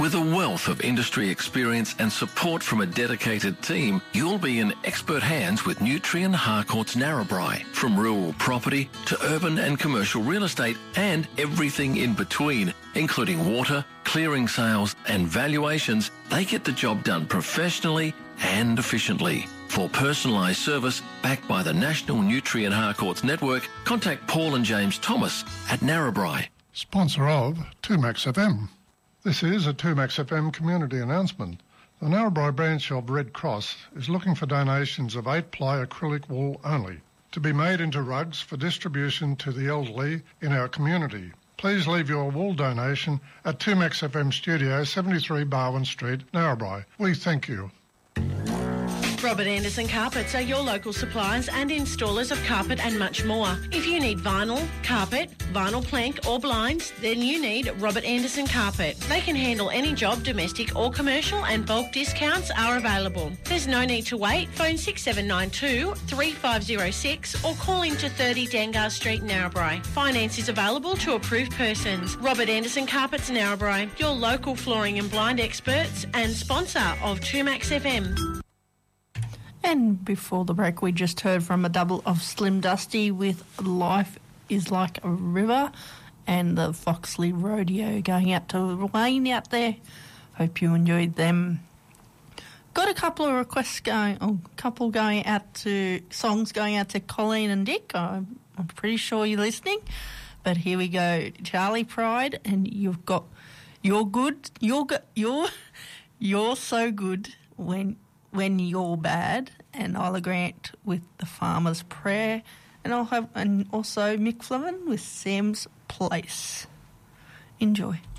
With a wealth of industry experience and support from a dedicated team, you'll be in expert hands with Nutrien Harcourts Narrabri. From rural property to urban and commercial real estate and everything in between, including water, clearing sales and valuations, they get the job done professionally and efficiently. For personalised service backed by the National Nutrien Harcourts Network, contact Paul and James Thomas at Narrabri. Sponsor of 2Max FM. This is a 2Max FM community announcement. The Narrabri branch of Red Cross is looking for donations of 8-ply acrylic wool only to be made into rugs for distribution to the elderly in our community. Please leave your wool donation at 2Max FM Studio, 73 Barwon Street, Narrabri. We thank you. Robert Anderson Carpets are your local suppliers and installers of carpet and much more. If you need vinyl, carpet, vinyl plank or blinds, then you need Robert Anderson Carpet. They can handle any job, domestic or commercial, and bulk discounts are available. There's no need to wait. Phone 6792 3506 or call into 30 Dangar Street, Narrabri. Finance is available to approved persons. Robert Anderson Carpets, Narrabri, your local flooring and blind experts and sponsor of 2Max FM. And before the break, we just heard from a double of Slim Dusty with Life is Like a River and the Foxley Rodeo going out to Wayne out there. Hope you enjoyed them. Got a couple of requests going, songs going out to Colleen and Dick. I'm pretty sure you're listening. But here we go. Charlie Pride, and you've got You're So Good When You're Bad, and Isla Grant with The Farmer's Prayer, and also Mick Fleming with Sam's Place. Enjoy.